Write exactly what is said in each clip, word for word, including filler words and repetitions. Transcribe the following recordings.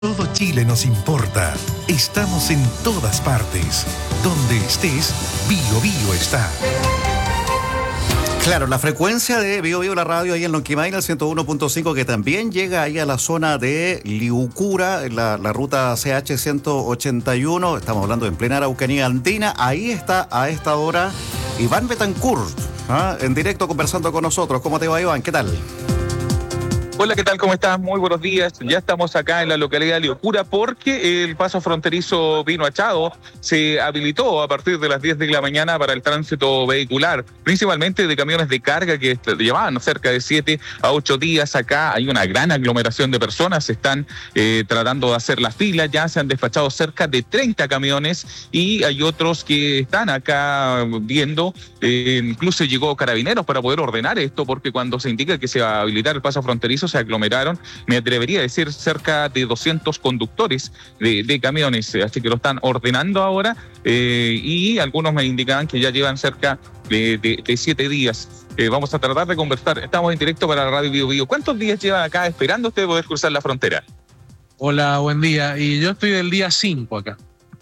Todo Chile nos importa. Estamos en todas partes. Donde estés, Bio Bio está. Claro, la frecuencia de Bio Bio la radio ahí en Lonquimay, el ciento uno punto cinco, que también llega ahí a la zona de Liucura, la, la ruta C H ciento ochenta y uno. Estamos hablando en plena Araucanía Andina. Ahí está a esta hora Iván Betancourt, ¿ah? En directo conversando con nosotros. ¿Cómo te va, Iván? ¿Qué tal? Hola, ¿qué tal? ¿Cómo estás? Muy buenos días. Ya estamos acá en la localidad de Liucura porque el paso fronterizo Pino Achado se habilitó a partir de las diez de la mañana para el tránsito vehicular, principalmente de camiones de carga que llevaban cerca de siete a ocho días acá. Hay una gran aglomeración de personas, se están eh, tratando de hacer la fila, ya se han despachado cerca de treinta camiones y hay otros que están acá viendo, eh, incluso llegó Carabineros para poder ordenar esto, porque cuando se indica que se va a habilitar el paso fronterizo se aglomeraron, me atrevería a decir, cerca de doscientos conductores de, de camiones, así que lo están ordenando ahora eh, y algunos me indicaban que ya llevan cerca de, de, de siete días. Eh, vamos a tratar de conversar, estamos en directo para la radio Bio Bio. ¿Cuántos días llevan acá esperando usted poder cruzar la frontera? Hola, buen día. Y yo estoy del día cinco acá.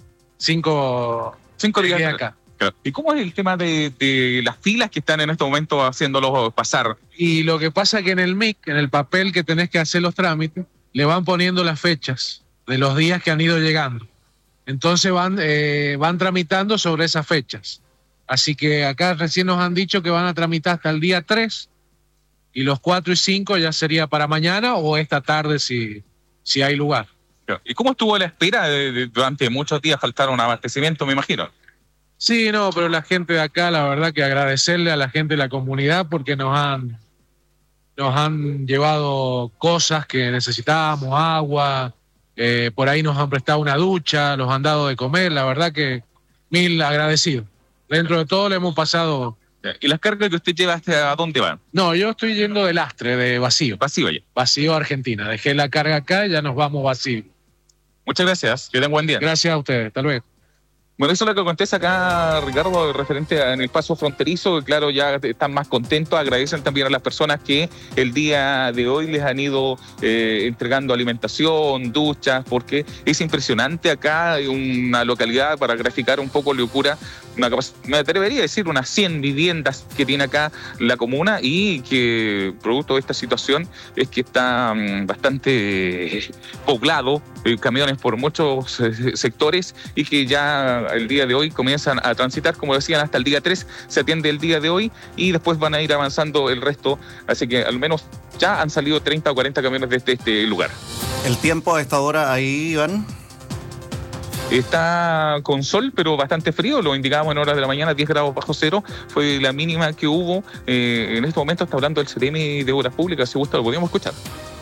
Cinco, cinco días acá. ¿Y cómo es el tema de, de las filas que están en este momento haciéndolos pasar? Y lo que pasa es que en el M I C, en el papel que tenés que hacer los trámites, le van poniendo las fechas de los días que han ido llegando. Entonces van, eh, van tramitando sobre esas fechas. Así que acá recién nos han dicho que van a tramitar hasta el día tres y los cuatro y cinco ya sería para mañana o esta tarde si, si hay lugar. ¿Y cómo estuvo la espera? De, de, durante muchos días faltaron abastecimiento, me imagino. Sí, no, pero la gente de acá, la verdad que agradecerle a la gente de la comunidad porque nos han, nos han llevado cosas que necesitábamos, agua, eh, por ahí nos han prestado una ducha, nos han dado de comer, la verdad que mil agradecidos. Dentro de todo le hemos pasado. ¿Y las cargas que usted lleva hasta dónde van? No, yo estoy yendo de Lastre, de Vacío. Vacío ya. Vacío, Argentina. Dejé la carga acá y ya nos vamos Vacío. Muchas gracias, que tengan buen día. Gracias a ustedes, hasta luego. Bueno, eso es lo que acontece acá, Ricardo, referente a, en el paso fronterizo. Claro, ya están más contentos, agradecen también a las personas que el día de hoy les han ido eh, entregando alimentación, duchas, porque es impresionante acá, una localidad, para graficar un poco Liucura, una me atrevería a decir unas cien viviendas que tiene acá la comuna y que producto de esta situación es que está um, bastante eh, poblado, eh, camiones por muchos eh, sectores y que ya el día de hoy comienzan a transitar, como decían, hasta el día tres se atiende el día de hoy y después van a ir avanzando el resto, así que al menos ya han salido treinta o cuarenta camiones desde este lugar. ¿El tiempo a esta hora ahí, Iván? Está con sol, pero bastante frío, lo indicábamos en horas de la mañana, diez grados bajo cero, fue la mínima que hubo. Eh, en este momento está hablando el C D M de Obras Públicas, si gusta lo podríamos escuchar.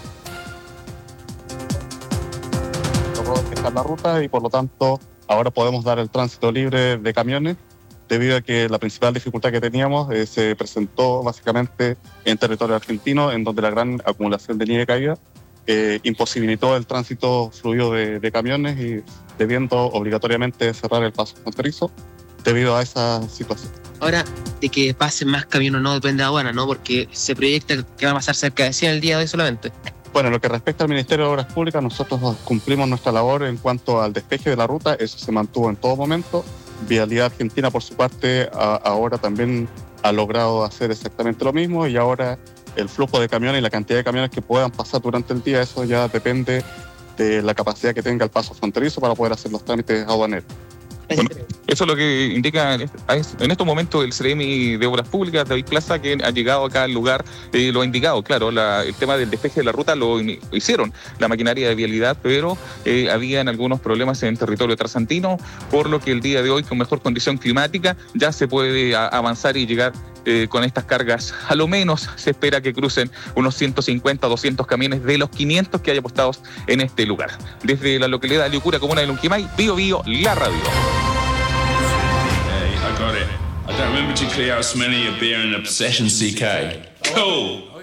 Está en la ruta y por lo tanto ahora podemos dar el tránsito libre de camiones, debido a que la principal dificultad que teníamos eh, se presentó básicamente en territorio argentino, en donde la gran acumulación de nieve caída eh, imposibilitó el tránsito fluido de, de camiones y debiendo obligatoriamente cerrar el paso fronterizo debido a esa situación. Ahora, de que pasen más camiones no depende de aduana, ¿no? Porque se proyecta que van a pasar cerca de cien el día de hoy solamente. Bueno, en lo que respecta al Ministerio de Obras Públicas, nosotros cumplimos nuestra labor en cuanto al despeje de la ruta, eso se mantuvo en todo momento. Vialidad Argentina, por su parte, a, ahora también ha logrado hacer exactamente lo mismo y ahora el flujo de camiones y la cantidad de camiones que puedan pasar durante el día, eso ya depende de la capacidad que tenga el paso fronterizo para poder hacer los trámites aduaneros. Bueno, eso es lo que indica en estos momentos el C D M de Obras Públicas, David Plaza, que ha llegado acá al lugar, eh, lo ha indicado, claro, la, el tema del despeje de la ruta lo hicieron la maquinaria de vialidad, pero eh, habían algunos problemas en territorio trasandino, por lo que el día de hoy, con mejor condición climática, ya se puede a, avanzar y llegar eh, con estas cargas. A lo menos se espera que crucen unos ciento cincuenta, doscientos camiones de los quinientos que hay apostados en este lugar. Desde la localidad de Liucura, comuna de Lonquimay, Bio Bio, la radio. Got it. I don't remember too clearly how smelly a beer and obsession, C K. Cool.